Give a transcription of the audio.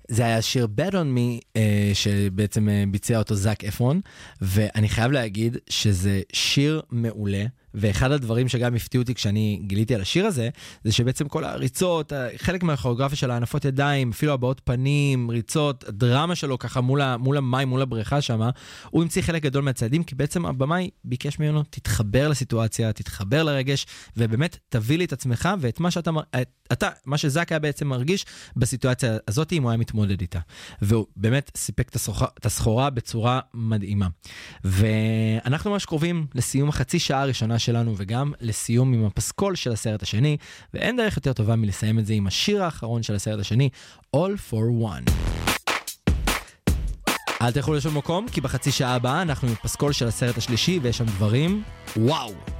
זה היה שיר Bad on Me, שבעצם ביצע אותו זאק אפרון, ואני חייב להגיד שזה שיר מעולה, ואחד הדברים שגם הפתיעו אותי כשאני גיליתי על השיר הזה, זה שבעצם כל הריצות, חלק מהכוריאוגרפיה של הענפות ידיים, אפילו הבעות פנים, ריצות, הדרמה שלו ככה מול המים, מול הבריכה שמה, הוא המציא חלק גדול מהצעדים, כי בעצם הבמאי ביקש ממנו, תתחבר לסיטואציה, תתחבר לרגש, ובאמת תביא לי את עצמך, ואת מה מה שזאק היה בעצם מרגיש בסיטואציה הזאת, אם הוא היה מתמודד איתה. והוא באמת סיפק את הסחורה בצורה מדהימה. ואנחנו ממש קרובים לסיום החצי שעה הראשונה שלנו, וגם לסיום עם הפסקול של הסרט השני, ואין דרך יותר טובה מלסיים את זה עם השיר האחרון של הסרט השני, All for One. אל תלכו לשום מקום, כי בחצי שעה הבאה אנחנו עם פסקול של הסרט השלישי, ויש שם דברים, וואו!